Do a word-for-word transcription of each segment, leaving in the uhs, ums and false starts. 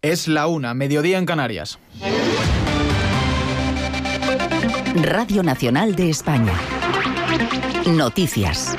Es la una, mediodía en Canarias. Radio Nacional de España. Noticias.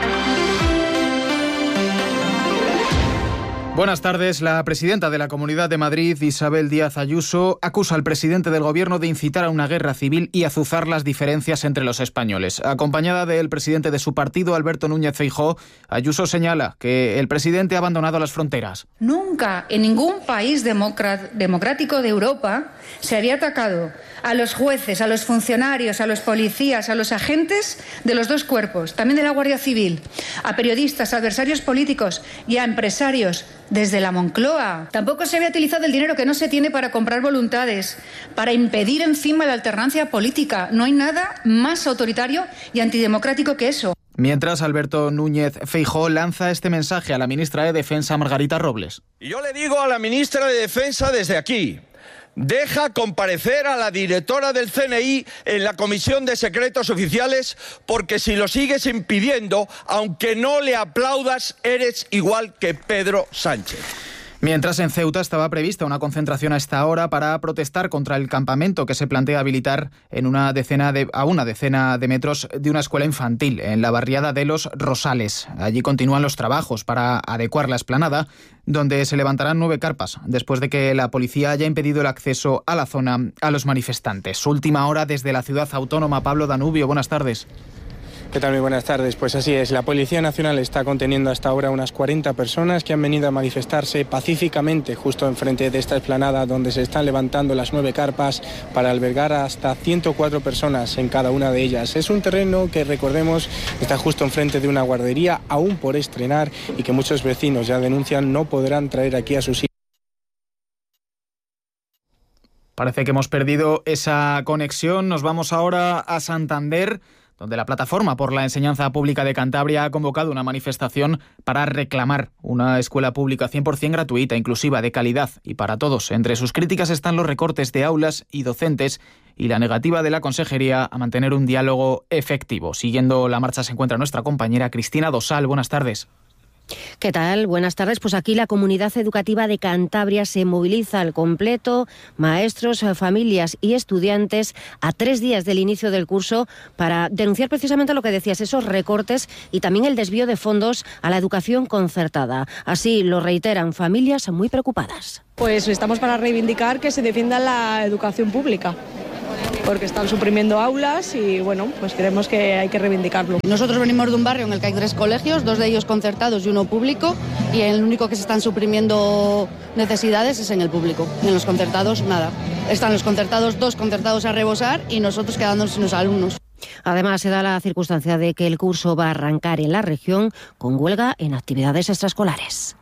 Buenas tardes. La presidenta de la Comunidad de Madrid, Isabel Díaz Ayuso, acusa al presidente del Gobierno de incitar a una guerra civil y azuzar las diferencias entre los españoles. Acompañada del presidente de su partido, Alberto Núñez Feijóo, Ayuso señala que el presidente ha abandonado las fronteras. Nunca en ningún país democrático de Europa se había atacado a los jueces, a los funcionarios, a los policías, a los agentes de los dos cuerpos, también de la Guardia Civil, a periodistas, a adversarios políticos y a empresarios desde la Moncloa. Tampoco se había utilizado el dinero que no se tiene para comprar voluntades, para impedir encima la alternancia política. No hay nada más autoritario y antidemocrático que eso. Mientras, Alberto Núñez Feijóo lanza este mensaje a la ministra de Defensa, Margarita Robles. Y yo le digo a la ministra de Defensa desde aquí: deja comparecer a la directora del C N I en la Comisión de Secretos Oficiales, porque si lo sigues impidiendo, aunque no le aplaudas, eres igual que Pedro Sánchez. Mientras, en Ceuta estaba prevista una concentración a esta hora para protestar contra el campamento que se plantea habilitar en una decena de, a una decena de metros de una escuela infantil en la barriada de Los Rosales. Allí continúan los trabajos para adecuar la explanada, donde se levantarán nueve carpas después de que la policía haya impedido el acceso a la zona a los manifestantes. Última hora desde la ciudad autónoma. Pablo Danubio, buenas tardes. ¿Qué tal? Muy buenas tardes. Pues así es, la Policía Nacional está conteniendo hasta ahora unas cuarenta personas que han venido a manifestarse pacíficamente justo enfrente de esta explanada donde se están levantando las nueve carpas para albergar hasta ciento cuatro personas en cada una de ellas. Es un terreno que, recordemos, está justo enfrente de una guardería aún por estrenar y que muchos vecinos ya denuncian no podrán traer aquí a sus hijos. Parece que hemos perdido esa conexión. Nos vamos ahora a Santander, donde la Plataforma por la Enseñanza Pública de Cantabria ha convocado una manifestación para reclamar una escuela pública cien por ciento gratuita, inclusiva, de calidad y para todos. Entre sus críticas están los recortes de aulas y docentes y la negativa de la Consejería a mantener un diálogo efectivo. Siguiendo la marcha se encuentra nuestra compañera Cristina Dosal. Buenas tardes. ¿Qué tal? Buenas tardes. Pues aquí la Comunidad Educativa de Cantabria se moviliza al completo, maestros, familias y estudiantes, a tres días del inicio del curso, para denunciar precisamente lo que decías, esos recortes y también el desvío de fondos a la educación concertada. Así lo reiteran familias muy preocupadas. Pues estamos para reivindicar que se defienda la educación pública, porque están suprimiendo aulas y bueno, pues creemos que hay que reivindicarlo. Nosotros venimos de un barrio en el que hay tres colegios, dos de ellos concertados y uno público, y el único que se están suprimiendo necesidades es en el público. En los concertados, nada. Están los concertados, dos concertados a rebosar y nosotros quedándonos sin los alumnos. Además, se da la circunstancia de que el curso va a arrancar en la región con huelga en actividades extraescolares.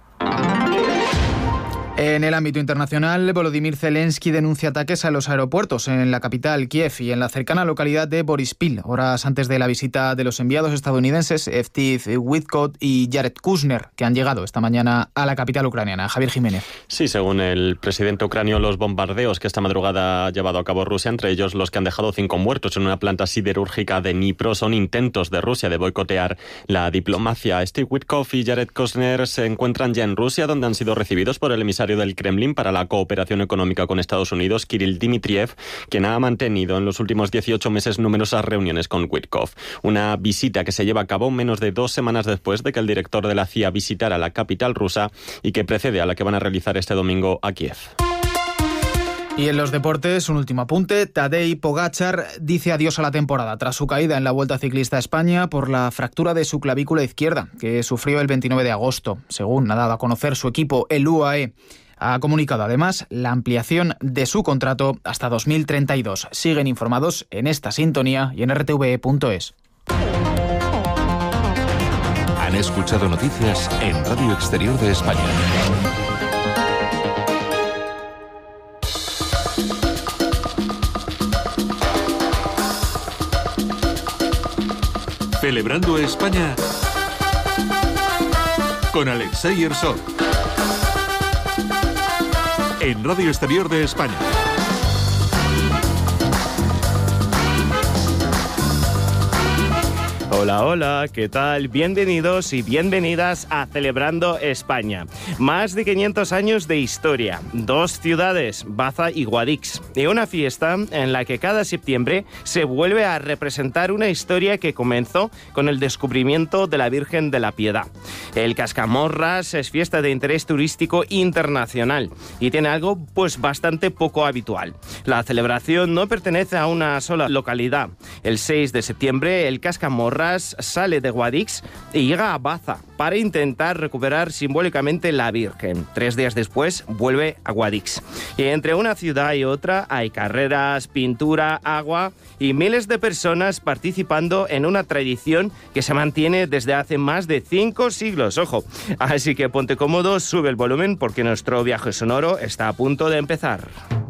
En el ámbito internacional, Volodymyr Zelensky denuncia ataques a los aeropuertos en la capital, Kiev, y en la cercana localidad de Boryspil, horas antes de la visita de los enviados estadounidenses Steve Witkoff y Jared Kushner, que han llegado esta mañana a la capital ucraniana. Javier Jiménez. Sí, según el presidente ucranio, los bombardeos que esta madrugada ha llevado a cabo Rusia, entre ellos los que han dejado cinco muertos en una planta siderúrgica de Dnipro, son intentos de Rusia de boicotear la diplomacia. Steve Witkoff y Jared Kushner se encuentran ya en Rusia, donde han sido recibidos por el emisario del Kremlin para la cooperación económica con Estados Unidos, Kirill Dmitriev, quien ha mantenido en los últimos dieciocho meses numerosas reuniones con Witkoff. Una visita que se lleva a cabo menos de dos semanas después de que el director de la C I A visitara la capital rusa y que precede a la que van a realizar este domingo a Kiev. Y en los deportes, un último apunte. Tadej Pogačar dice adiós a la temporada tras su caída en la Vuelta Ciclista a España por la fractura de su clavícula izquierda, que sufrió el veintinueve de agosto. Según ha dado a conocer su equipo, el U A E, ha comunicado además la ampliación de su contrato hasta dos mil treinta y dos. Siguen informados en esta sintonía y en r t v e punto es. Han escuchado noticias en Radio Exterior de España. Celebrando España con Alexei Ersov en Radio Exterior de España. Hola, hola, ¿qué tal? Bienvenidos y bienvenidas a Celebrando España. Más de quinientos años de historia, dos ciudades, Baza y Guadix, y una fiesta en la que cada septiembre se vuelve a representar una historia que comenzó con el descubrimiento de la Virgen de la Piedad. El Cascamorras es fiesta de interés turístico internacional y tiene algo pues bastante poco habitual. La celebración no pertenece a una sola localidad. El seis de septiembre el Cascamorras sale de Guadix y llega a Baza para intentar recuperar simbólicamente la Virgen. Tres días después vuelve a Guadix. Y entre una ciudad y otra hay carreras, pintura, agua y miles de personas participando en una tradición que se mantiene desde hace más de cinco siglos. Ojo, así que ponte cómodo, sube el volumen porque nuestro viaje sonoro está a punto de empezar.